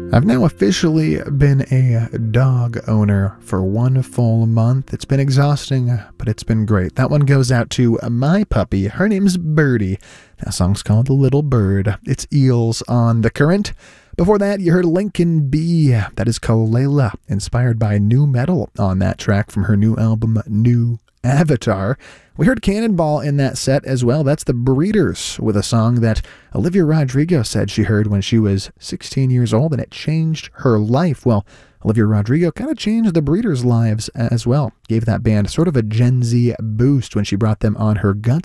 I've now officially been a dog owner for 1 full month. It's been exhausting, but it's been great. That one goes out to my puppy. Her name's Birdie. That song's called The Little Bird. It's Eels on The Current. Before that, you heard Lincoln B. That is Kalela, inspired by nu metal on that track from her new album, New Avatar. We heard Cannonball in that set as well. That's the Breeders with a song that Olivia Rodrigo said she heard when she was 16 years old and it changed her life. Well, Olivia Rodrigo kind of changed the Breeders' lives as well. Gave that band sort of a Gen Z boost when she brought them on her Guts